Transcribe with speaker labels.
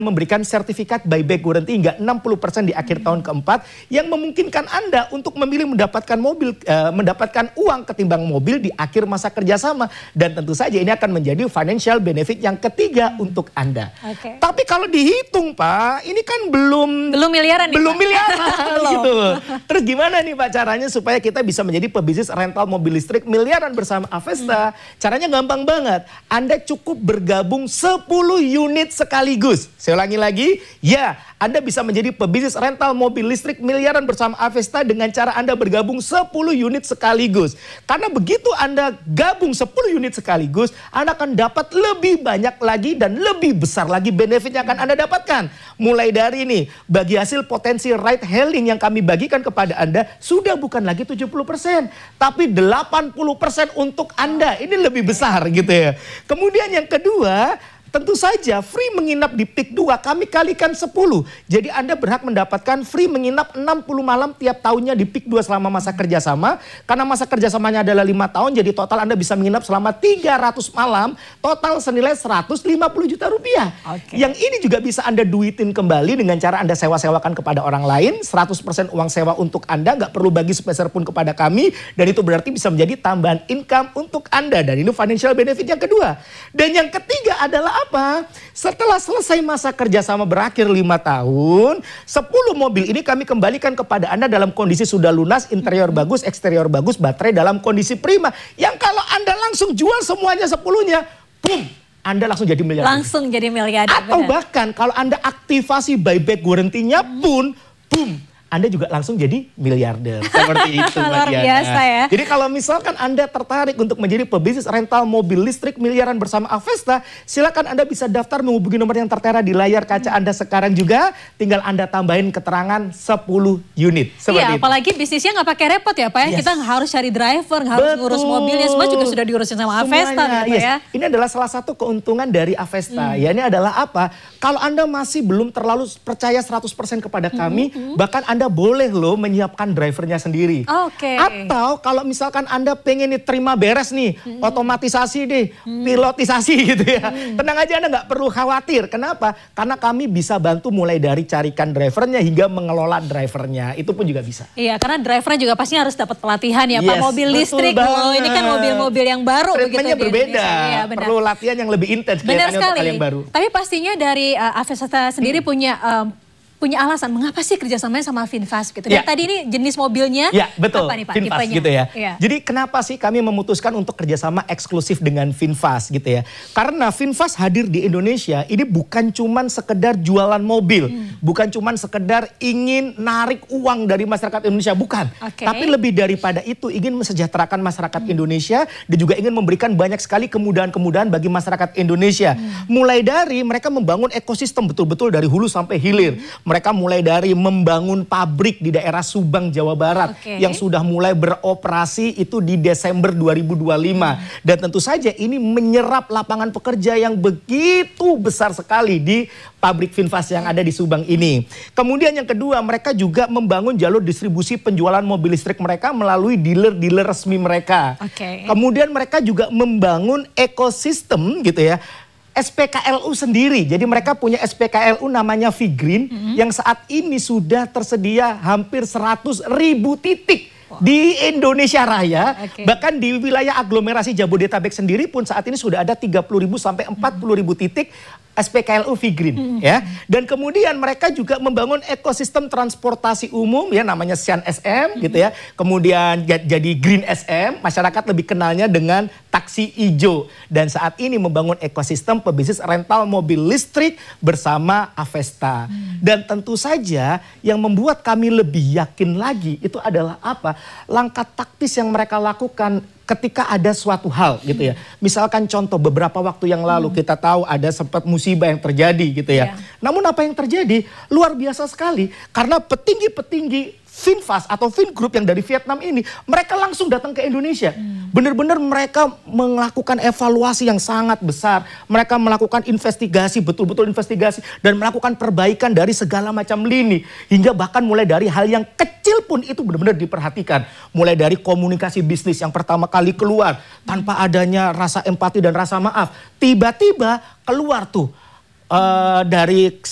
Speaker 1: memberikan sertifikat buyback guarantee hingga 60% di akhir tahun keempat yang memungkinkan Anda untuk memilih mendapatkan uang ketimbang mobil di akhir masa kerjasama, dan tentu saja ini akan menjadi financial benefit yang ketiga untuk Anda. Tapi kalau dihitung Pak, ini kan belum miliaran nih, belum miliaran gitu. Terus gimana nih Pak caranya supaya kita bisa menjadi pebisnis rental mobil listrik miliaran bersama Avesta? Caranya gampang banget. Anda cukup bergabung 10 unit sekaligus. Saya ulangi lagi, ya, Anda bisa menjadi pebisnis rental mobil listrik miliaran bersama Avesta dengan cara Anda bergabung 10 unit sekaligus. Karena begitu Anda gabung 10 unit sekaligus, Anda akan dapat lebih banyak lagi dan lebih besar lagi benefit yang akan Anda dapatkan. Mulai dari ini, bagi hasil potensi ride hailing yang kami bagikan kepada Anda, sudah bukan lagi 70%, tapi 80% untuk Anda. Ini lebih besar gitu ya. Kemudian yang kedua, tentu saja free menginap di Peak 2 kami kalikan 10. Jadi Anda berhak mendapatkan free menginap 60 malam tiap tahunnya di Peak 2 selama masa kerjasama. Karena masa kerjasamanya adalah 5 tahun, jadi total Anda bisa menginap selama 300 malam. Total senilai 150 juta rupiah. Yang ini juga bisa Anda duitin kembali dengan cara Anda sewa-sewakan kepada orang lain. 100% uang sewa untuk Anda, nggak perlu bagi sepeser pun kepada kami. Dan itu berarti bisa menjadi tambahan income untuk Anda. Dan ini financial benefit yang kedua. Dan yang ketiga adalah apa? Setelah selesai masa kerjasama berakhir 5 tahun, 10 mobil ini kami kembalikan kepada Anda dalam kondisi sudah lunas, interior bagus, eksterior bagus, baterai dalam kondisi prima. Yang kalau Anda langsung jual semuanya 10-nya, boom, Anda langsung jadi miliarder.
Speaker 2: Langsung jadi miliarder.
Speaker 1: Atau bahkan kalau Anda aktivasi buyback guarantee-nya pun, boom, Anda juga langsung jadi miliarder. Seperti itu.
Speaker 2: Luar biasa ya.
Speaker 1: Jadi kalau misalkan Anda tertarik untuk menjadi pebisnis rental mobil listrik miliaran bersama Avesta, silakan Anda bisa daftar menghubungi nomor yang tertera di layar kaca Anda sekarang juga. Tinggal Anda tambahin keterangan 10 unit.
Speaker 2: Iya, apalagi bisnisnya nggak pakai repot ya Pak ya. Kita nggak harus cari driver, nggak harus ngurus mobilnya. Semua juga sudah diurusin sama Avesta gitu ya.
Speaker 1: Ini adalah salah satu keuntungan dari Avesta. Ya, ini adalah apa? Kalau Anda masih belum terlalu percaya 100% kepada kami, bahkan Anda boleh loh menyiapkan drivernya sendiri. Atau kalau misalkan Anda pengen nih terima beres nih, otomatisasi deh, pilotisasi gitu ya. Tenang aja, Anda nggak perlu khawatir. Kenapa? Karena kami bisa bantu mulai dari carikan drivernya hingga mengelola drivernya. Itu pun juga bisa. Iya,
Speaker 2: karena drivernya juga pasti harus dapat pelatihan ya Pak. Mobil listrik loh, ini kan mobil-mobil yang baru.
Speaker 1: Treatmentnya berbeda, perlu latihan yang lebih intens.
Speaker 2: Benar sekali. Yang baru. Tapi pastinya dari Avesta sendiri punya alasan mengapa sih kerjasamanya sama VinFast gitu. Dan tadi ini jenis mobilnya
Speaker 1: betul,
Speaker 2: apa nih Pak?
Speaker 1: VinFast
Speaker 2: tipenya?
Speaker 1: Gitu ya. Jadi kenapa sih kami memutuskan untuk kerjasama eksklusif dengan VinFast gitu ya. Karena VinFast hadir di Indonesia ini bukan cuman sekedar jualan mobil. Bukan cuman sekedar ingin narik uang dari masyarakat Indonesia, bukan. Tapi lebih daripada itu ingin mesejahterakan masyarakat Indonesia dan juga ingin memberikan banyak sekali kemudahan-kemudahan bagi masyarakat Indonesia. Mulai dari mereka membangun ekosistem betul-betul dari hulu sampai hilir. Mereka mulai dari membangun pabrik di daerah Subang, Jawa Barat yang sudah mulai beroperasi itu di Desember 2025. Dan tentu saja ini menyerap lapangan pekerja yang begitu besar sekali di pabrik VinFast yang ada di Subang ini. Kemudian yang kedua, mereka juga membangun jalur distribusi penjualan mobil listrik mereka melalui dealer-dealer resmi mereka. Kemudian mereka juga membangun ekosistem gitu ya. SPKLU sendiri, jadi mereka punya SPKLU namanya V-Green yang saat ini sudah tersedia hampir 100.000 titik di Indonesia Raya. Bahkan di wilayah aglomerasi Jabodetabek sendiri pun saat ini sudah ada 30.000 sampai 40.000 titik SPKLU V-Green ya. Dan kemudian mereka juga membangun ekosistem transportasi umum ya, namanya Sian SM gitu ya. Kemudian jadi Green SM, masyarakat lebih kenalnya dengan taksi hijau. Dan saat ini membangun ekosistem pebisnis rental mobil listrik bersama Avesta. Dan tentu saja yang membuat kami lebih yakin lagi itu adalah apa? Langkah taktis yang mereka lakukan ketika ada suatu hal gitu ya. Misalkan contoh beberapa waktu yang lalu kita tahu ada sempat musibah yang terjadi gitu ya. Namun apa yang terjadi? Luar biasa sekali. Karena petinggi-petinggi VinFast atau Vingroup yang dari Vietnam ini, mereka langsung datang ke Indonesia. Benar-benar mereka melakukan evaluasi yang sangat besar. Mereka melakukan investigasi, betul-betul investigasi. Dan melakukan perbaikan dari segala macam lini. Hingga bahkan mulai dari hal yang kecil pun itu benar-benar diperhatikan. Mulai dari komunikasi bisnis yang pertama kali keluar. Tanpa adanya rasa empati dan rasa maaf. Tiba-tiba keluar tuh dari